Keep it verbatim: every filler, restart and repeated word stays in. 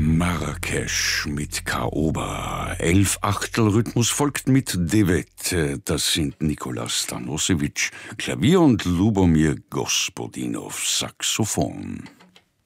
Marrakesch mit Kaoba. Elf-Achtel-Rhythmus folgt mit Devet. Das sind Nikola Stanosevic, Klavier und Lubomir Gospodinov, Saxophon.